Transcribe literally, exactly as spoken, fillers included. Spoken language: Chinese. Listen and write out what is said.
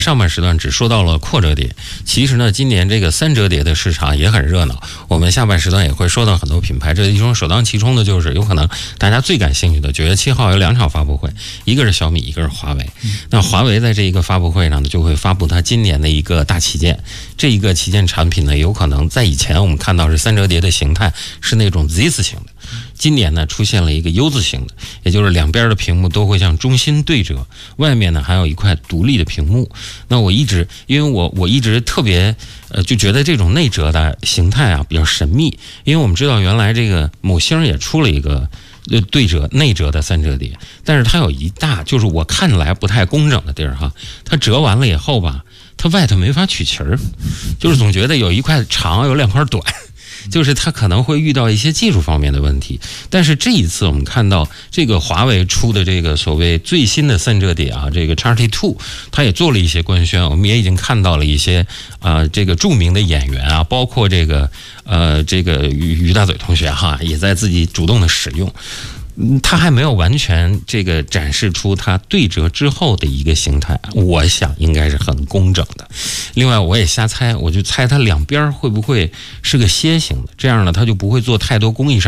上半时段只说到了扩折叠，其实呢，今年这个三折叠的市场也很热闹。我们下半时段也会说到很多品牌，这其中首当其冲的就是有可能大家最感兴趣的九月七号有两场发布会，一个是小米，一个是华为。那华为在这一个发布会上呢，就会发布它今年的一个大旗舰。这一个旗舰产品呢，有可能在以前我们看到是三折叠的形态是那种 Z 字形的。今年呢，出现了一个 U 字形的，也就是两边的屏幕都会向中心对折，外面呢还有一块独立的屏幕。那我一直，因为我我一直特别呃，就觉得这种内折的形态啊比较神秘，因为我们知道原来这个某星也出了一个呃对折内折的三折叠，但是它有一大就是我看来不太工整的地儿哈，它折完了以后吧，它外头没法取旗儿，就是总觉得有一块长，有两块短。就是它可能会遇到一些技术方面的问题，但是这一次我们看到这个华为出的这个所谓最新的三折叠啊，这个 X T 二， 它也做了一些官宣，我们也已经看到了一些啊、呃、这个著名的演员啊，包括这个呃这个于于大嘴同学哈，也在自己主动的使用。它还没有完全这个展示出它对折之后的一个形态，我想应该是很工整的。另外我也瞎猜，我就猜它两边会不会是个楔形的，这样呢它就不会做太多工艺上